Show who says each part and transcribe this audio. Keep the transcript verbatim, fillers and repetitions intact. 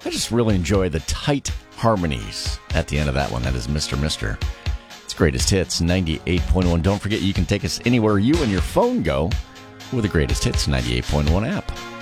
Speaker 1: I just really enjoy the tight harmonies at the end of that one. That is Mister Mister It's Greatest Hits ninety-eight point one. Don't forget, you can take us anywhere you and your phone go with the Greatest Hits ninety-eight point one app.